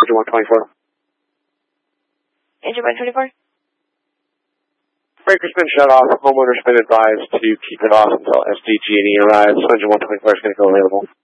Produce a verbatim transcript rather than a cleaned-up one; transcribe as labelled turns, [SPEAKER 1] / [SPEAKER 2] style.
[SPEAKER 1] Engine one twenty-four.
[SPEAKER 2] Engine one twenty-four.
[SPEAKER 1] Breaker's been shut off. Homeowner's been advised to keep it off until S D G and E arrives. Engine one twenty-four is going to go available.